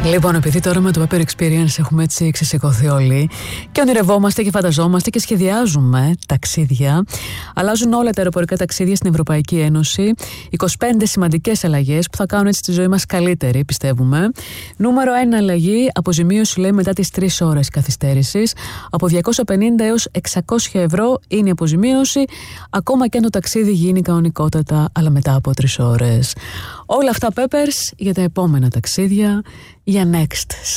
Λοιπόν, επειδή τώρα με το Pepper Experience έχουμε έτσι ξεσηκωθεί όλοι και ονειρευόμαστε και φανταζόμαστε και σχεδιάζουμε ταξίδια, αλλάζουν όλα τα αεροπορικά ταξίδια στην Ευρωπαϊκή Ένωση. 25 σημαντικές αλλαγές που θα κάνουν έτσι τη ζωή μας καλύτερη, πιστεύουμε. Νούμερο 1 αλλαγή, αποζημίωση λέει μετά τις 3 ώρες καθυστέρησης. Από 250 έως 600 ευρώ είναι η αποζημίωση, ακόμα και αν το ταξίδι γίνει κανονικότατα, αλλά μετά από 3 ώρες. Όλα αυτά, Peppers, για τα επόμενα ταξίδια, για next